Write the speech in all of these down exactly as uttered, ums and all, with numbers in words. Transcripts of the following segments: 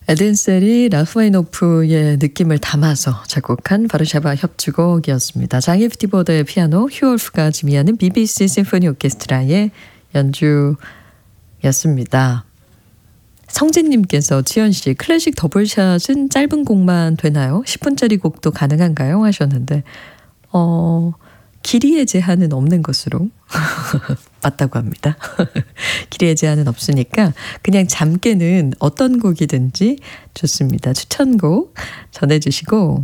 에덴셀이 라흐마니노프의 느낌을 담아서 작곡한 바르샤바 협주곡이었습니다. 장이프 티보더의 피아노, 휴올프가 지휘하는 비비씨 심포니 오케스트라의 연주였습니다. 성진님께서 지연씨 클래식 더블샷은 짧은 곡만 되나요? 십 분짜리 곡도 가능한가요? 하셨는데 어... 길이의 제한은 없는 것으로 맞다고 합니다. 길이의 제한은 없으니까 그냥 잠께는 어떤 곡이든지 좋습니다. 추천곡 전해주시고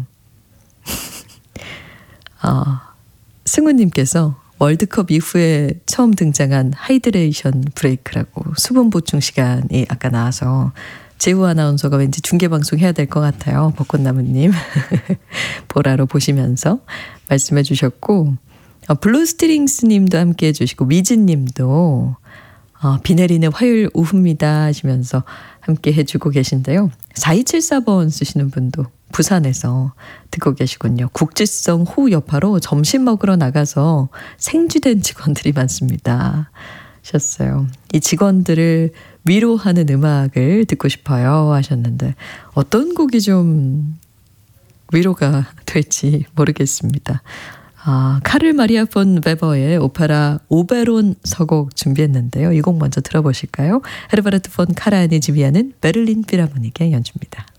아, 승우님께서 월드컵 이후에 처음 등장한 하이드레이션 브레이크라고 수분 보충 시간이 아까 나와서 재우 아나운서가 왠지 중계방송 해야 될 것 같아요. 벚꽃나무님 보라로 보시면서 말씀해 주셨고 어, 블루스트링스 님도 함께 해주시고 위진 님도 어, 비 내리는 화요일 오후입니다 하시면서 함께 해주고 계신데요. 사이칠사 번 쓰시는 분도 부산에서 듣고 계시군요. 국지성 호우 여파로 점심 먹으러 나가서 생쥐된 직원들이 많습니다 하셨어요. 이 직원들을 위로하는 음악을 듣고 싶어요 하셨는데 어떤 곡이 좀 위로가 될지 모르겠습니다. 아, 카를 마리아 폰 베버의 오페라 오베론 서곡 준비했는데요. 이 곡 먼저 들어보실까요? 헤르베르트 폰 카라얀이 지휘하는 베를린 필하모닉의 연주입니다.